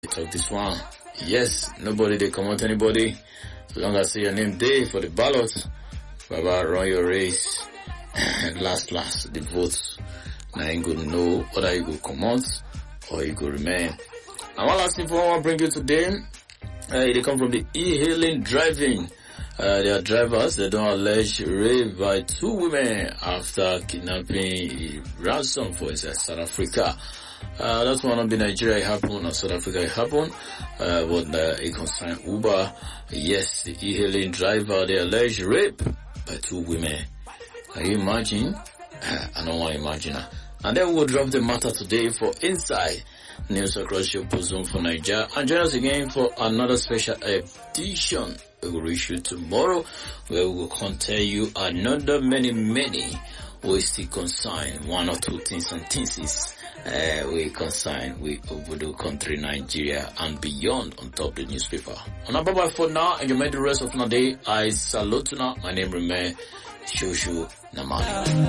talk this one. Yes, nobody they come out anybody. So long as say your name day for the ballot, Baba run your race. last, the votes. Now you go know whether you go come out or you go remain. And one last thing I want to bring you today, they come from the e-hailing driving. Their drivers, they don't allege rape by 2 women after kidnapping ransom for South Africa. That's one of the Nigeria it happened, or South Africa it happened, but it concerned Uber. Yes, the e-hailing driver, they allege rape by 2 women. Can you imagine? I don't want to imagine. And then we'll drop the matter today for Inside News across your bosom for Nigeria. And join us again for another special edition we will reach you tomorrow, where we will tell you another many we still consign 1 or 2 things and things we consign with Obodo country Nigeria and beyond on top the newspaper. On bye bye for now, and you made the rest of my day. I salute you now. My name remains Shoshu Namani.